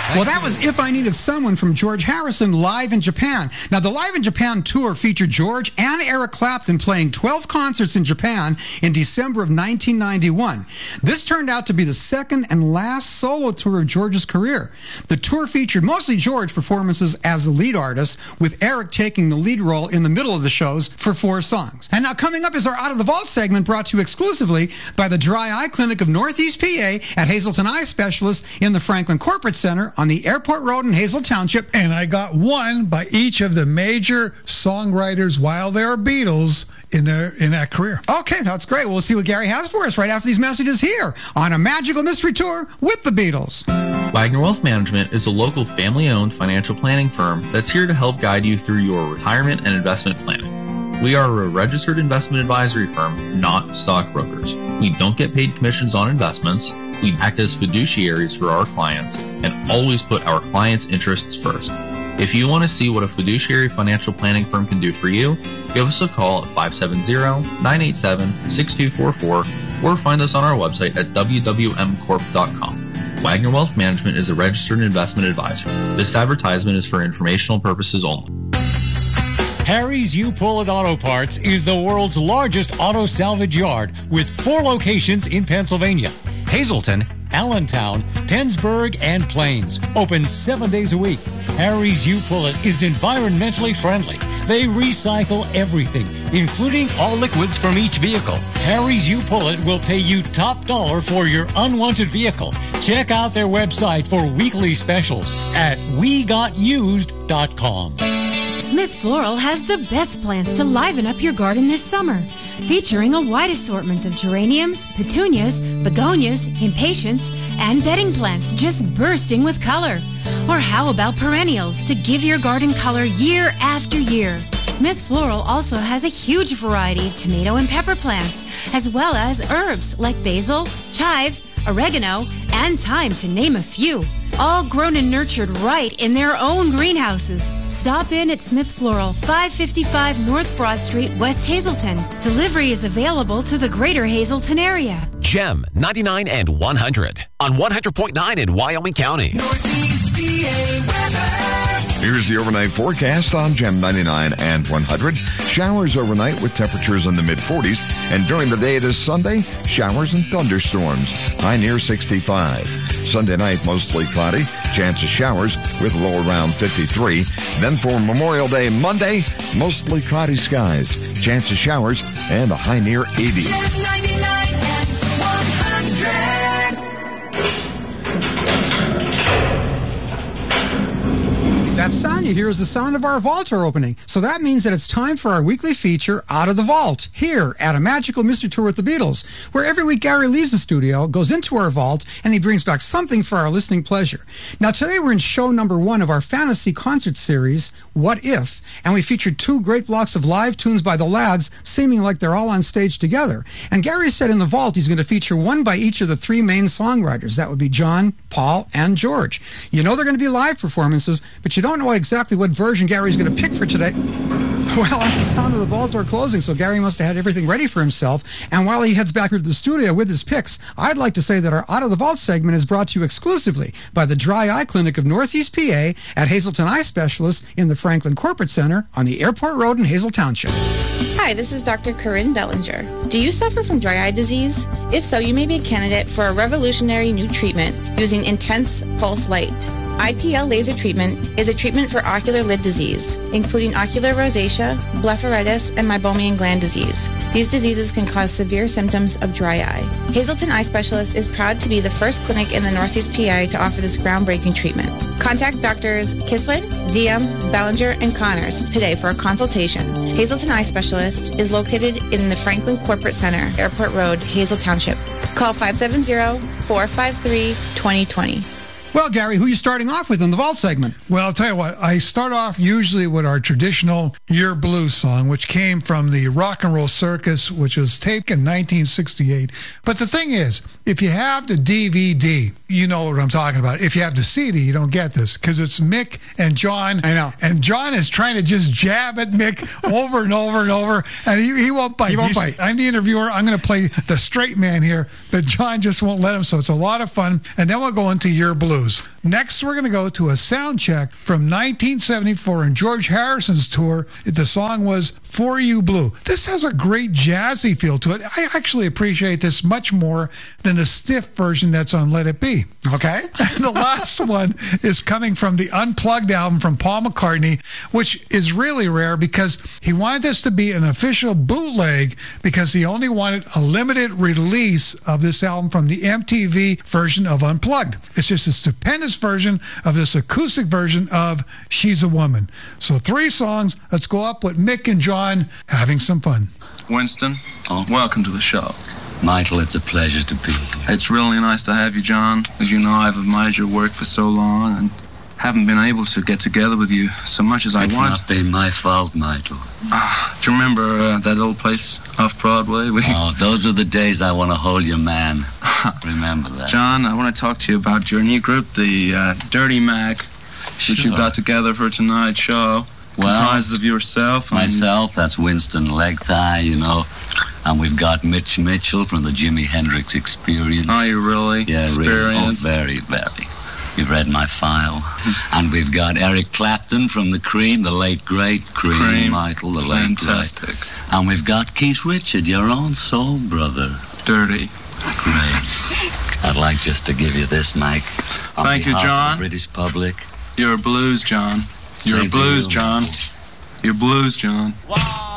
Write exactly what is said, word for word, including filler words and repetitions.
Well, that was If I Needed Someone from George Harrison live in Japan. Now, the Live in Japan tour featured George and Eric Clapton playing twelve concerts in Japan in December of nineteen ninety-one. This turned out to be the second and last solo tour of George's career. The tour featured mostly George performances as the lead artist, with Eric taking the lead role in the middle of the shows for four songs. And now coming up is our Out of the Vault segment, brought to you exclusively by the Dry Eye Clinic of Northeast P A at Hazelton Eye Specialists in the Franklin Corporate Center on the Airport Road in Hazel Township. And I got one by each of the major songwriters while they are Beatles in their in that career. Okay, that's great. We'll see what Gary has for us right after these messages here on A Magical Mystery Tour with the Beatles. Wagner Wealth Management is a local family-owned financial planning firm that's here to help guide you through your retirement and investment planning. We are a registered investment advisory firm, not stockbrokers. We don't get paid commissions on investments. We act as fiduciaries for our clients and always put our clients' interests first. If you want to see what a fiduciary financial planning firm can do for you, give us a call at five seven zero, nine eight seven, six two four four or find us on our website at w w m corp dot com. Wagner Wealth Management is a registered investment advisor. This advertisement is for informational purposes only. Harry's U-Pull-It Auto Parts is the world's largest auto salvage yard with four locations in Pennsylvania: Hazleton, Allentown, Pennsburg, and Plains. Open seven days a week. Harry's U-Pull-It is environmentally friendly. They recycle everything, including all liquids from each vehicle. Harry's U-Pull-It will pay you top dollar for your unwanted vehicle. Check out their website for weekly specials at we got used dot com. Smith Floral has the best plants to liven up your garden this summer, featuring a wide assortment of geraniums, petunias, begonias, impatiens, and bedding plants just bursting with color. Or how about perennials to give your garden color year after year? Smith Floral also has a huge variety of tomato and pepper plants, as well as herbs like basil, chives, oregano, and thyme, to name a few. All grown and nurtured right in their own greenhouses. Stop in at Smith Floral, five fifty-five North Broad Street, West Hazelton. Delivery is available to the greater Hazelton area. Gem ninety-nine and one hundred on one hundred point nine in Wyoming County. Northeast P A weather. Here's the overnight forecast on Gem ninety-nine and one hundred. Showers overnight with temperatures in the mid forties. And during the day this Sunday, showers and thunderstorms. High near sixty-five. Sunday night, mostly cloudy. Chance of showers with low around fifty-three. Then for Memorial Day Monday, mostly cloudy skies. Chance of showers and a high near eighty. Gem ninety-nine and one hundred. That sound you hear is the sound of our vault are opening. So that means that it's time for our weekly feature, Out of the Vault, here at A Magical Mystery Tour with the Beatles, where every week Gary leaves the studio, goes into our vault, and he brings back something for our listening pleasure. Now today we're in show number one of our fantasy concert series, What If? And we featured two great blocks of live tunes by the lads, seeming like they're all on stage together. And Gary said in the vault he's going to feature one by each of the three main songwriters. That would be John, Paul, and George. You know they're going to be live performances, but you don't know exactly what version Gary's going to pick for today. Well, that's the sound of the vault door closing, so Gary must have had everything ready for himself. And while he heads back to the studio with his picks, I'd like to say that our Out of the Vault segment is brought to you exclusively by the Dry Eye Clinic of Northeast P A at Hazelton Eye Specialists in the Franklin Corporate Center on the Airport Road in Hazel Township. Hi, this is Doctor Corinne Bellinger. Do you suffer from dry eye disease? If so, you may be a candidate for a revolutionary new treatment using intense pulse light. I P L laser treatment is a treatment for ocular lid disease, including ocular rosacea, blepharitis, and meibomian gland disease. These diseases can cause severe symptoms of dry eye. Hazelton Eye Specialist is proud to be the first clinic in the Northeast P A to offer this groundbreaking treatment. Contact Doctors Kislin, Diem, Bellinger, and Connors today for a consultation. Hazelton Eye Specialist is located in the Franklin Corporate Center, Airport Road, Hazel Township. Call five seven zero, four five three, two zero two zero. Well, Gary, who are you starting off with in the vault segment? Well, I'll tell you what, I start off usually with our traditional Year Blues song, which came from the Rock and Roll Circus, which was taped in nineteen sixty-eight. But the thing is, if you have the D V D, you know what I'm talking about. If you have the C D, you don't get this, because it's Mick and John. I know. And John is trying to just jab at Mick over and over and over, and he, he won't bite. He won't He's, bite. I'm the interviewer. I'm going to play the straight man here, but John just won't let him, so it's a lot of fun. And then we'll go into Year Blues. Blues. Next, we're going to go to a sound check from nineteen seventy-four in George Harrison's tour. The song was For You Blue. This has a great jazzy feel to it. I actually appreciate this much more than the stiff version that's on Let It Be. Okay. And the last one is coming from the Unplugged album from Paul McCartney, which is really rare because he wanted this to be an official bootleg because he only wanted a limited release of this album from the M T V version of Unplugged. It's just a stupendous version of this acoustic version of She's a Woman. So three songs. Let's go up with Mick and John having some fun. Winston, oh. welcome to the show. Michael, it's a pleasure to be here. It's really nice to have you, John. As you know, I've admired your work for so long and haven't been able to get together with you so much as I it's want. It's not been my fault, Michael. Uh, do you remember uh, that old place off Broadway? We... Oh, those are the days I want to hold you, man. Remember that. John, I want to talk to you about your new group, the uh, Dirty Mac, sure. which you got together for tonight's show. Well, comprises of yourself. And... Myself, that's Winston Leg Thigh, you know. And we've got Mitch Mitchell from the Jimi Hendrix Experience. Oh, you really? Yeah, Experience. really. Oh, very, very. You've read my file. And we've got Eric Clapton from the Cream, the late great Cream, Cream. Michael, the late Fantastic. great. And we've got Keith Richard, your own soul brother. Dirty. Great. I'd like just to give you this, Mike. On Thank you, John. Of the British public. You're a blues, John. You're Same a blues, you, John. You're blues, John. Wow.